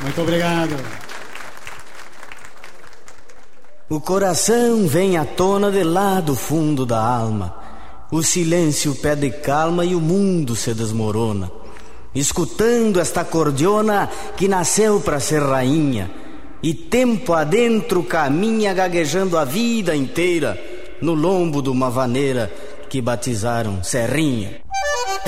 Muito obrigado. O coração vem à tona de lá do fundo da alma. O silêncio pede calma e o mundo se desmorona. Escutando esta cordiona que nasceu para ser rainha, e tempo adentro caminha gaguejando a vida inteira no lombo de uma vaneira que batizaram Serrinha.